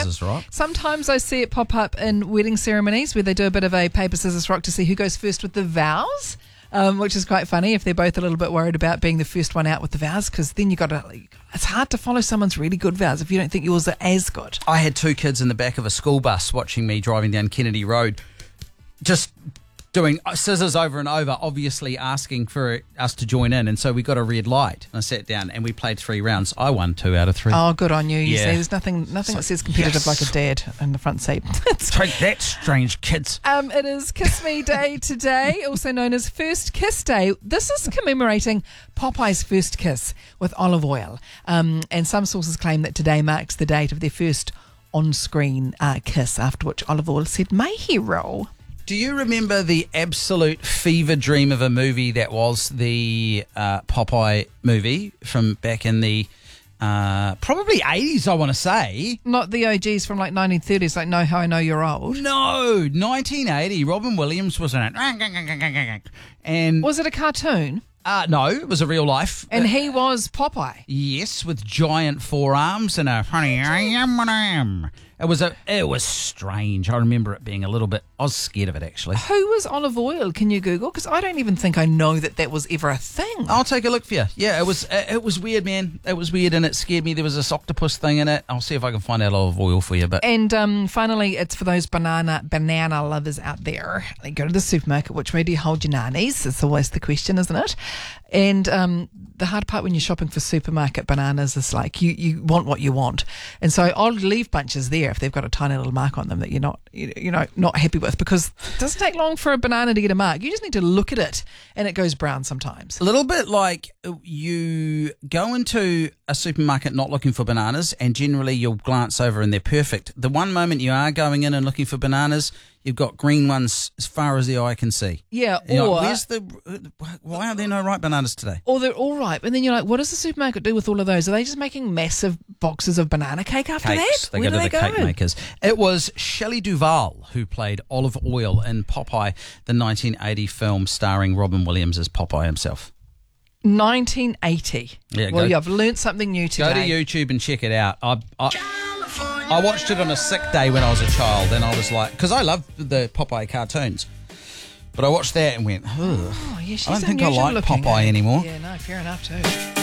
scissors rock. Sometimes I see it pop up in wedding ceremonies where they do a bit of a paper, scissors, rock to see who goes first with the vows. Which is quite funny if they're both a little bit worried about being the first one out with the vows, because then it's hard to follow someone's really good vows if you don't think yours are as good. I had 2 kids in the back of a school bus watching me driving down Kennedy Road, just doing scissors over and over, obviously asking for us to join in. And so we got a red light. And I sat down and we played 3 rounds. I won 2 out of 3. Oh, good on you. You Yeah. see, there's nothing that says competitive like a dad in the front seat. Take that, strange kids. It is Kiss Me Day today, also known as First Kiss Day. This is commemorating Popeye's first kiss with olive oil. And some sources claim that today marks the date of their first on-screen kiss, after which olive oil said, "My hero." Do you remember the absolute fever dream of a movie that was the Popeye movie from back in the probably 80s, I want to say? Not the OGs from like 1930s, like Know How I Know You're Old. No, 1980. Robin Williams was in it. And Was it a cartoon? no, it was a real life. And he was Popeye. Yes, with giant forearms and a honey, I am what I am. It was strange. I remember it being a little bit. I was scared of it actually. Who was Olive Oil? Can you Google? Because I don't even think I know that was ever a thing. I'll take a look for you. Yeah, it was weird, man. It was weird and it scared me. There was a octopus thing in it. I'll see if I can find out Olive Oil for you. But And finally, it's for those banana lovers out there. They go to the supermarket. Which way do you hold your nannies? It's always the question, isn't it? And the hard part when you're shopping for supermarket bananas is like you want what you want, and so I'll leave bunches there if they've got a tiny little mark on them that you're not happy with, because it doesn't take long for a banana to get a mark. You just need to look at it, and it goes brown sometimes. a little bit like you go into a supermarket not looking for bananas, and generally you'll glance over and they're perfect. The one moment you are going in and looking for bananas, you've got green ones as far as the eye can see. Yeah, You're or like, why are there no ripe bananas today? or they're all right, and then you're like, what does the supermarket do with all of those? Are they just making massive boxes of banana cake after Cakes. that? They Where go do to the cake makers. It was Shelley Duvall who played Olive Oil in Popeye, the 1980 film starring Robin Williams as Popeye himself. 1980. Yeah, well, go- I've learnt something new today. Go to YouTube and check it out. I watched it on a sick day when I was a child, and I was like, because I love the Popeye cartoons, but I watched that and went, Oh, yeah, she's I don't think I unusual like looking, Popeye eh? anymore. Yeah, no, fair enough too.